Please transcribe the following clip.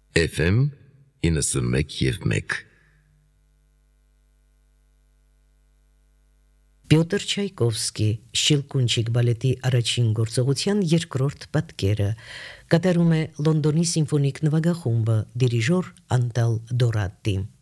FM 91.1 Պյոտր Չայկովսկի Շիլկունչիկ բալետի առաջին գործողության երկրորդ պատկերը կատարում է Լոնդոնի սիմֆոնիկ նվագախումբը, դիրիժոր Անտալ Դորատի։